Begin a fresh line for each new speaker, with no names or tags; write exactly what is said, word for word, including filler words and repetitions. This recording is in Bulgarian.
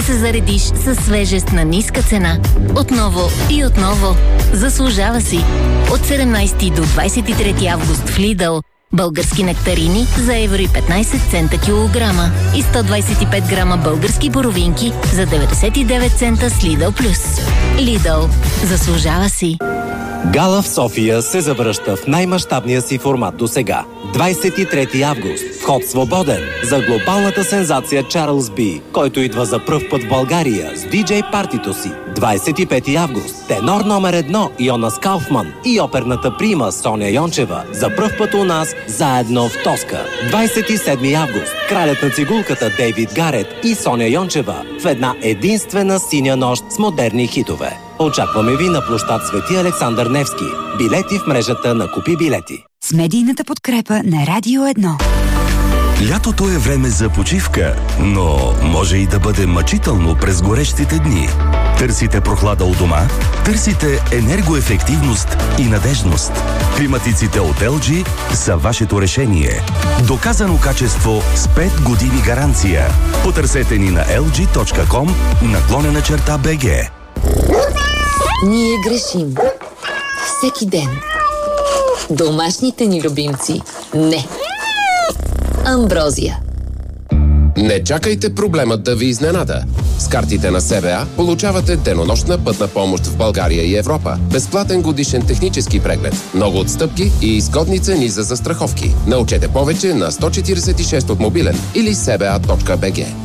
се заредиш със свежест на ниска цена. Отново и отново. Заслужава си. От седемнайсети до двайсет и трети август в Lidl. Български нектарини за евро и петнайсет цента килограма и сто двайсет и пет грама български боровинки за деветдесет и девет цента с Lidl Plus. Lidl. Заслужава си.
Гала в София се завръща в най-мащабния си формат до сега. двайсет и трети август. Вход свободен за глобалната сензация Чарлз Би, който идва за пръв път в България с диджей партито си. двайсет и пети август. Тенор номер едно Йонас Кауфман и оперната прима Соня Йончева за пръв път у нас заедно в Тоска. двайсет и седми август. Кралят на цигулката Дейвид Гарет и Соня Йончева в една единствена синя нощ с модерни хитове. Очакваме ви на площад Свети Александър Невски. Билети в мрежата на Купи билети.
С медийната подкрепа на Радио едно.
Лятото е време за почивка, но може и да бъде мъчително през горещите дни. Търсите прохлада у дома? Търсите енергоефективност и надежност. Климатиците от ел джи са вашето решение. Доказано качество с пет години гаранция. Потърсете ни на ел джи точка ком наклонена черта би джи.
Ние грешим. Всеки ден. Домашните ни любимци не. Амброзия.
Не чакайте проблемът да ви изненада. С картите на СБА получавате денонощна пътна помощ в България и Европа, безплатен годишен технически преглед, много отстъпки и изгодни цени за застраховки. Научете повече на сто четирийсет и шест от мобилен или сба точка би джи.